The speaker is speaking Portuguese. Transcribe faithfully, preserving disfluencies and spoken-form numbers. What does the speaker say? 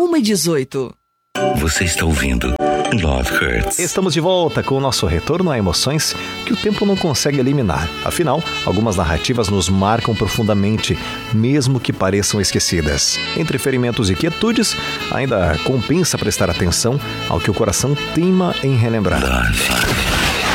uma e dezoito. Você está ouvindo Love Hurts. Estamos de volta com o nosso retorno a emoções que o tempo não consegue eliminar. Afinal, algumas narrativas nos marcam profundamente, mesmo que pareçam esquecidas. Entre ferimentos e quietudes, ainda compensa prestar atenção ao que o coração teima em relembrar. Love.